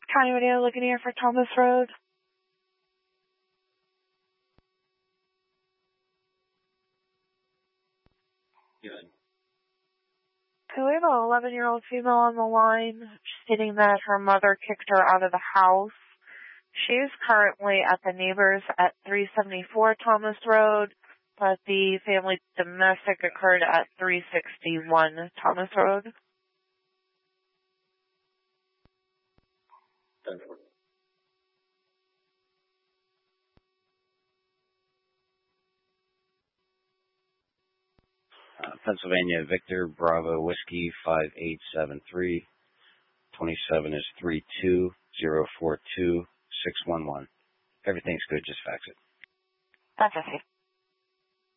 County Radio looking here for Thomas Road. Good. So we have an 11-year-old female on the line stating that her mother kicked her out of the house. She is currently at the neighbors at 374 Thomas Road, but the family domestic occurred at 361 Thomas Road. Pennsylvania, Victor, Bravo, Whiskey, 5873. 27 is 32042 611. Everything's good, just fax it. That's it.